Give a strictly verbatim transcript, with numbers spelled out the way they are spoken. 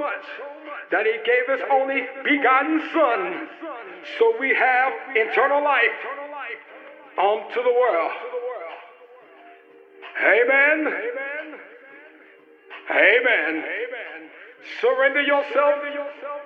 much that he gave his only begotten Son, so we have eternal life unto the world. Amen. Amen. Amen. Surrender yourself